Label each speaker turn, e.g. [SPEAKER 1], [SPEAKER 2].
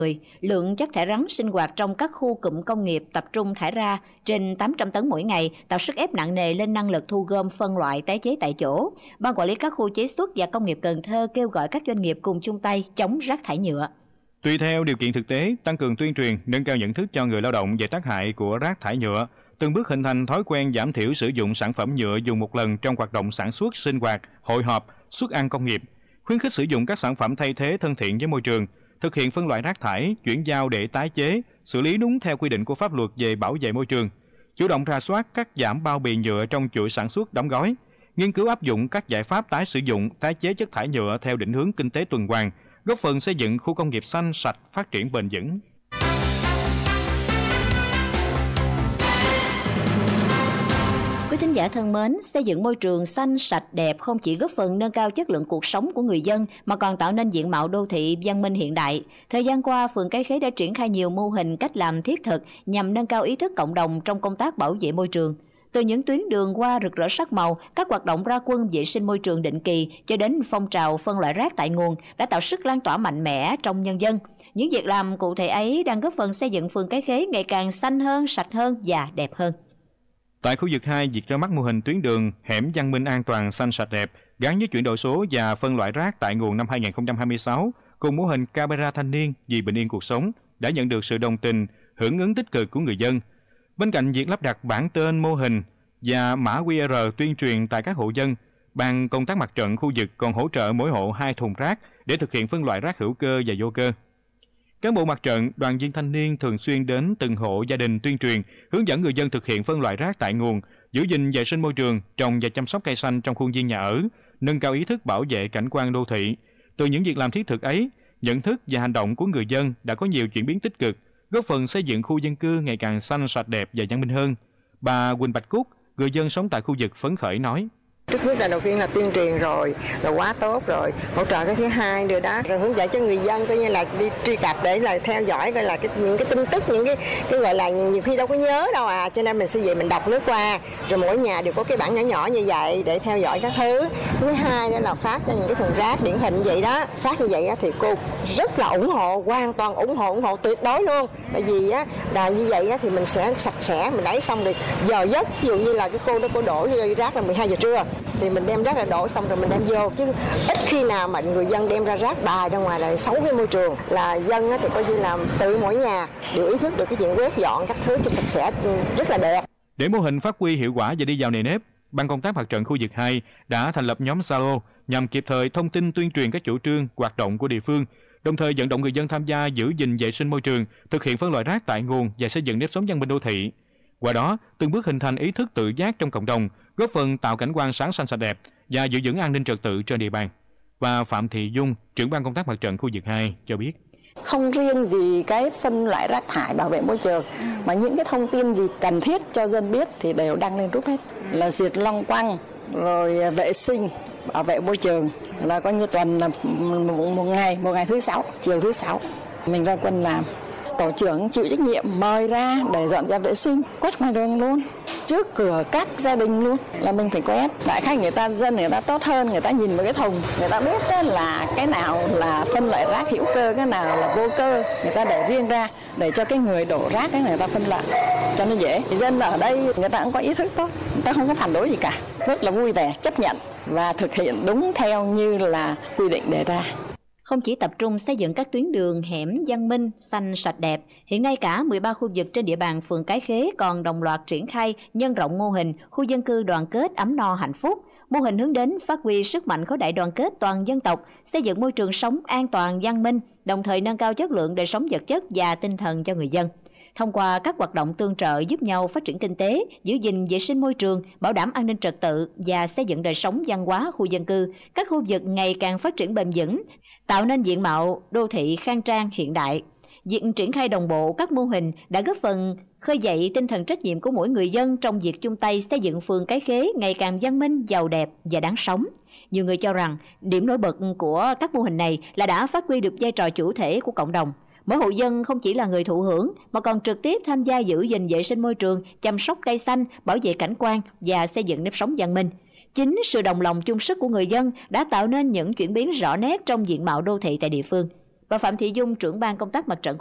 [SPEAKER 1] Lượng chất thải rắn sinh hoạt trong các khu cụm công nghiệp tập trung thải ra trên 800 tấn mỗi ngày, tạo sức ép nặng nề lên năng lực thu gom phân loại tái chế tại chỗ. Ban quản lý các khu chế xuất và công nghiệp Cần Thơ kêu gọi các doanh nghiệp cùng chung tay chống rác thải nhựa.
[SPEAKER 2] Tùy theo điều kiện thực tế, tăng cường tuyên truyền, nâng cao nhận thức cho người lao động về tác hại của rác thải nhựa, từng bước hình thành thói quen giảm thiểu sử dụng sản phẩm nhựa dùng một lần trong hoạt động sản xuất, sinh hoạt, hội họp, suất ăn công nghiệp, khuyến khích sử dụng các sản phẩm thay thế thân thiện với môi trường, thực hiện phân loại rác thải, chuyển giao để tái chế, xử lý đúng theo quy định của pháp luật về bảo vệ môi trường, chủ động rà soát cắt giảm bao bì nhựa trong chuỗi sản xuất đóng gói, nghiên cứu áp dụng các giải pháp tái sử dụng, tái chế chất thải nhựa theo định hướng kinh tế tuần hoàn, góp phần xây dựng khu công nghiệp xanh sạch, phát triển bền vững.
[SPEAKER 1] Quý thính giả thân mến, xây dựng môi trường xanh, sạch, đẹp không chỉ góp phần nâng cao chất lượng cuộc sống của người dân mà còn tạo nên diện mạo đô thị văn minh hiện đại. Thời gian qua, phường Cái Khế đã triển khai nhiều mô hình cách làm thiết thực nhằm nâng cao ý thức cộng đồng trong công tác bảo vệ môi trường. Từ những tuyến đường hoa rực rỡ sắc màu, các hoạt động ra quân vệ sinh môi trường định kỳ cho đến phong trào phân loại rác tại nguồn đã tạo sức lan tỏa mạnh mẽ trong nhân dân. Những việc làm cụ thể ấy đang góp phần xây dựng phường Cái Khế ngày càng xanh hơn, sạch hơn và đẹp hơn.
[SPEAKER 2] Tại khu vực 2, việc ra mắt mô hình tuyến đường hẻm văn minh an toàn xanh sạch đẹp gắn với chuyển đổi số và phân loại rác tại nguồn năm 2026 cùng mô hình camera thanh niên vì bình yên cuộc sống đã nhận được sự đồng tình, hưởng ứng tích cực của người dân. Bên cạnh việc lắp đặt bảng tên mô hình và mã QR tuyên truyền tại các hộ dân, ban công tác mặt trận khu vực còn hỗ trợ mỗi hộ 2 thùng rác để thực hiện phân loại rác hữu cơ và vô cơ. Cán bộ mặt trận, đoàn viên thanh niên thường xuyên đến từng hộ gia đình tuyên truyền, hướng dẫn người dân thực hiện phân loại rác tại nguồn, giữ gìn vệ sinh môi trường, trồng và chăm sóc cây xanh trong khuôn viên nhà ở, nâng cao ý thức bảo vệ cảnh quan đô thị. Từ những việc làm thiết thực ấy, nhận thức và hành động của người dân đã có nhiều chuyển biến tích cực, góp phần xây dựng khu dân cư ngày càng xanh sạch đẹp và văn minh hơn. Bà Quỳnh Bạch Cúc, người dân sống tại khu vực phấn khởi nói:
[SPEAKER 3] Trước nhất là đầu tiên là tuyên truyền rồi, là quá tốt rồi, hỗ trợ cái thứ hai nữa đó, rồi hướng dẫn cho người dân coi như là đi truy cập để là theo dõi coi là những cái tin tức, những cái gọi là nhiều khi đâu có nhớ đâu cho nên mình sẽ về mình đọc lướt qua, rồi mỗi nhà đều có cái bảng nhỏ nhỏ như vậy để theo dõi các thứ. Thứ hai nữa là phát cho những cái thùng rác điển hình vậy đó, phát như vậy đó thì cô rất là ủng hộ, hoàn toàn ủng hộ tuyệt đối luôn. Tại vì là như vậy thì mình sẽ sạch sẽ, mình lấy xong rồi giờ giấc, ví dụ như là cái cô đó cô đổ rác là 12 giờ trưa thì mình đem rác ra đổ xong rồi mình đem vô, chứ ít khi nào mà người dân đem ra rác bài ra ngoài là xấu cái môi trường. Là dân thì coi như là tự mỗi nhà đều ý thức được cái chuyện quét dọn các thứ cho sạch sẽ rất là đẹp.
[SPEAKER 2] Để mô hình phát huy hiệu quả và đi vào nề nếp, ban công tác mặt trận khu vực 2 đã thành lập nhóm Zalo nhằm kịp thời thông tin tuyên truyền các chủ trương, hoạt động của địa phương, đồng thời vận động người dân tham gia giữ gìn vệ sinh môi trường, thực hiện phân loại rác tại nguồn và xây dựng nếp sống văn minh đô thị. Qua đó, từng bước hình thành ý thức tự giác trong cộng đồng, góp phần tạo cảnh quan sáng xanh sạch đẹp và giữ vững an ninh trật tự trên địa bàn. Và Phạm Thị Dung, trưởng ban công tác mặt trận khu vực 2 cho biết:
[SPEAKER 4] Không riêng gì cái phân loại rác thải bảo vệ môi trường mà những cái thông tin gì cần thiết cho dân biết thì đều đăng lên group hết. Là diệt long quăng, rồi vệ sinh, bảo vệ môi trường là coi như tuần là một ngày thứ 6, chiều thứ 6 mình ra quân làm. Tổ trưởng chịu trách nhiệm mời ra để dọn dẹp vệ sinh, quét ngoài đường luôn, trước cửa các gia đình luôn là mình phải quét. Đại khách dân người ta tốt hơn, người ta nhìn vào cái thùng, người ta biết là cái nào là phân loại rác hữu cơ, cái nào là vô cơ, người ta để riêng ra để cho cái người đổ rác cái người ta phân loại cho nó dễ. Thì dân ở đây người ta cũng có ý thức tốt, người ta không có phản đối gì cả, rất là vui vẻ chấp nhận và thực hiện đúng theo như là quy định đề ra.
[SPEAKER 1] Không chỉ tập trung xây dựng các tuyến đường hẻm văn minh, xanh, sạch đẹp, hiện nay cả 13 khu vực trên địa bàn phường Cái Khế còn đồng loạt triển khai nhân rộng mô hình khu dân cư đoàn kết ấm no hạnh phúc. Mô hình hướng đến phát huy sức mạnh khối đại đoàn kết toàn dân tộc, xây dựng môi trường sống an toàn văn minh, đồng thời nâng cao chất lượng đời sống vật chất và tinh thần cho người dân. Thông qua các hoạt động tương trợ giúp nhau phát triển kinh tế, giữ gìn vệ sinh môi trường, bảo đảm an ninh trật tự và xây dựng đời sống văn hóa khu dân cư, các khu vực ngày càng phát triển bền vững, tạo nên diện mạo đô thị khang trang hiện đại. Việc triển khai đồng bộ các mô hình đã góp phần khơi dậy tinh thần trách nhiệm của mỗi người dân trong việc chung tay xây dựng phường Cái Khế ngày càng văn minh, giàu đẹp và đáng sống. Nhiều người cho rằng điểm nổi bật của các mô hình này là đã phát huy được vai trò chủ thể của cộng đồng. Mỗi hộ dân không chỉ là người thụ hưởng mà còn trực tiếp tham gia giữ gìn vệ sinh môi trường, chăm sóc cây xanh, bảo vệ cảnh quan và xây dựng nếp sống văn minh. Chính sự đồng lòng chung sức của người dân đã tạo nên những chuyển biến rõ nét trong diện mạo đô thị tại địa phương. Bà Phạm Thị Dung, trưởng ban công tác mặt trận